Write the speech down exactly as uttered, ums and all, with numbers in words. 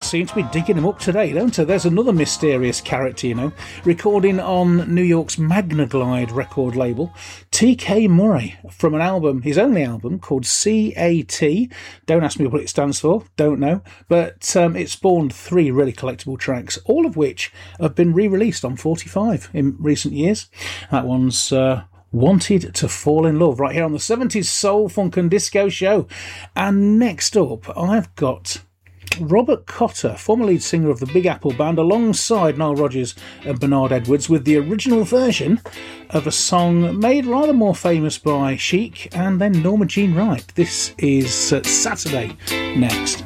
seem to be digging them up today, don't they? There's another mysterious character, you know, recording on New York's Magnaglide record label, T K Murray, from an album, his only album, called C A T. Don't ask me what it stands for, don't know. But um, it spawned three really collectible tracks, all of which have been re-released on forty-five in recent years. That one's... Uh, Wanted to Fall in Love, right here on the seventies Soul, Funk and Disco Show. And next up, I've got Robert Cotter, former lead singer of the Big Apple Band, alongside Nile Rodgers and Bernard Edwards, with the original version of a song made rather more famous by Chic and then Norma Jean Wright. This is uh, Saturday next.